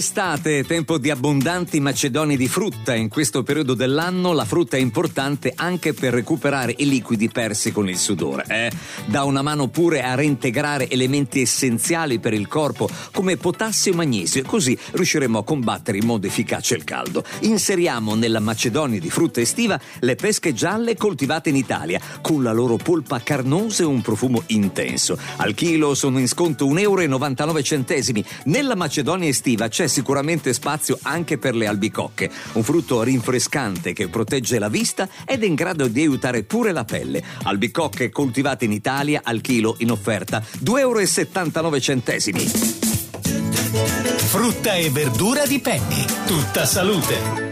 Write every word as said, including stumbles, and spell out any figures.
Estate, tempo di abbondanti macedoni di frutta. In questo periodo dell'anno la frutta è importante anche per recuperare i liquidi persi con il sudore. Eh? Dà una mano pure a reintegrare elementi essenziali per il corpo come potassio e magnesio, così riusciremo a combattere in modo efficace il caldo. Inseriamo nella macedonia di frutta estiva le pesche gialle coltivate in Italia, con la loro polpa carnosa e un profumo intenso. Al chilo sono in sconto un euro e novantanove centesimi. Nella macedonia estiva c'è sicuramente spazio anche per le albicocche, un frutto rinfrescante che protegge la vista ed è in grado di aiutare pure la pelle. Albicocche coltivate in Italia al chilo in offerta due euro e settantanove centesimi. Frutta e verdura di Penny, tutta salute.